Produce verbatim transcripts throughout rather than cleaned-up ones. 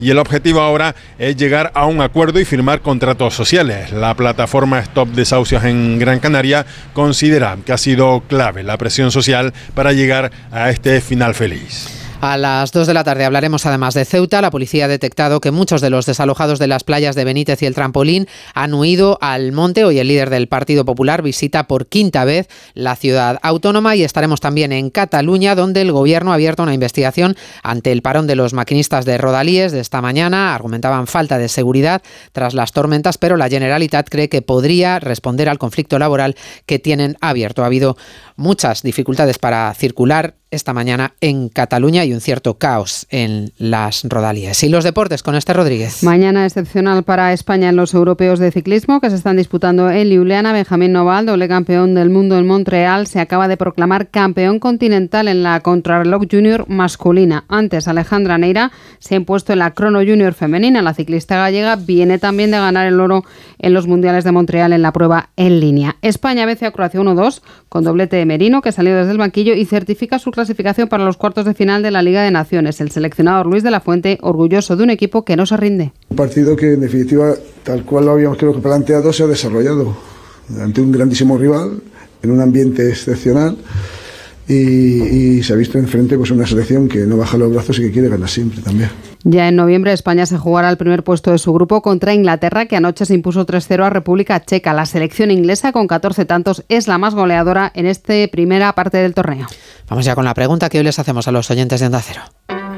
y el objetivo ahora es llegar a un acuerdo y firmar contratos sociales. La plataforma Stop Desahucios en Gran Canaria considera que ha sido clave la presión social para llegar a este final feliz. A las dos de la tarde hablaremos además de Ceuta. La policía ha detectado que muchos de los desalojados de las playas de Benítez y el Trampolín han huido al monte. Hoy el líder del Partido Popular visita por quinta vez la ciudad autónoma y estaremos también en Cataluña, donde el gobierno ha abierto una investigación ante el parón de los maquinistas de Rodalies de esta mañana. Argumentaban falta de seguridad tras las tormentas, pero la Generalitat cree que podría responder al conflicto laboral que tienen abierto. Ha habido muchas dificultades para circular esta mañana en Cataluña y un cierto caos en las Rodalies. Y los deportes con Esther Rodríguez. Mañana excepcional para España en los europeos de ciclismo que se están disputando en Ljubljana. Benjamín Noval, doble campeón del mundo en Montreal, se acaba de proclamar campeón continental en la contrarreloj junior masculina. Antes, Alejandra Neira se ha impuesto en la crono junior femenina. La ciclista gallega viene también de ganar el oro en los mundiales de Montreal en la prueba en línea. España vence a Croacia uno dos con doblete de Merino, que salió desde el banquillo y certifica su clasificación para los cuartos de final de la Liga de Naciones. El seleccionador Luis de la Fuente, orgulloso de un equipo que no se rinde. Un partido que, en definitiva, tal cual lo habíamos creo que planteado, se ha desarrollado ante un grandísimo rival, en un ambiente excepcional, y, y se ha visto enfrente pues una selección que no baja los brazos y que quiere ganar siempre también. Ya en noviembre España se jugará el primer puesto de su grupo contra Inglaterra, que anoche se impuso tres cero a República Checa. La selección inglesa, con catorce tantos, es la más goleadora en esta primera parte del torneo. Vamos ya con la pregunta que hoy les hacemos a los oyentes de Onda Cero.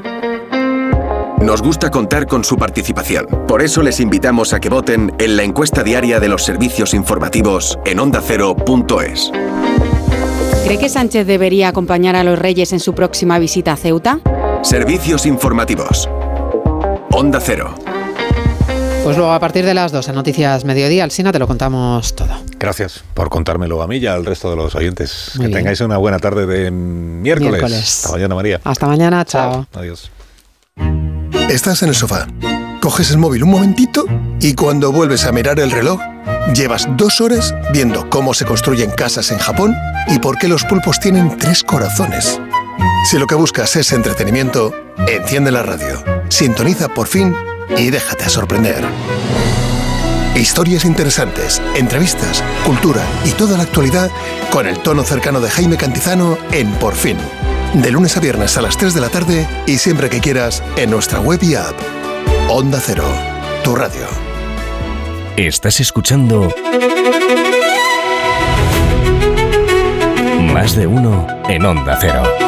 Nos gusta contar con su participación. Por eso les invitamos a que voten en la encuesta diaria de los servicios informativos en onda cero punto es. ¿Cree que Sánchez debería acompañar a los Reyes en su próxima visita a Ceuta? Servicios informativos. Onda Cero. Pues luego a partir de las dos en Noticias Mediodía, Alsina, te lo contamos todo. Gracias por contármelo a mí y al resto de los oyentes. Muy que bien. Tengáis una buena tarde de miércoles. Miércoles. Hasta mañana, María. Hasta mañana, chao. chao. Adiós. Estás en el sofá, coges el móvil un momentito y cuando vuelves a mirar el reloj, llevas dos horas viendo cómo se construyen casas en Japón y por qué los pulpos tienen tres corazones. Si lo que buscas es entretenimiento, enciende la radio, sintoniza Por Fin y déjate sorprender. Historias interesantes, entrevistas, cultura y toda la actualidad con el tono cercano de Jaime Cantizano en Por Fin. De lunes a viernes a las tres de la tarde y siempre que quieras en nuestra web y app. Onda Cero, tu radio. Estás escuchando Más de Uno en Onda Cero.